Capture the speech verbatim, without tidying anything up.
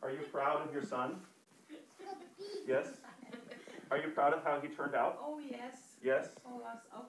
Are you proud of your son? Yes? Are you proud of how he turned out? Oh, yes. Yes? Oh, yes.